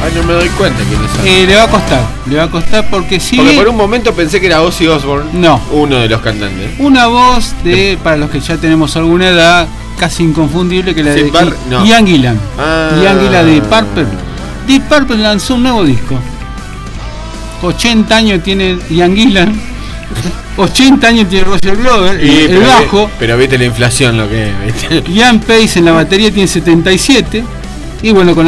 no me doy cuenta quiénes son. Le va a costar porque si Porque por un momento pensé que era Ozzy Osbourne, no, uno de los cantantes. Una voz para los que ya tenemos alguna edad, casi inconfundible, que la de Ian Gillan. Ian Gillan de Purple. Deep Purple lanzó un nuevo disco. 80 años tiene Ian Gillan. 80 años tiene Roger Glover, el bajo. Pero viste la inflación lo que es, ¿viste? Ian Pace en la batería tiene 77. Y bueno, con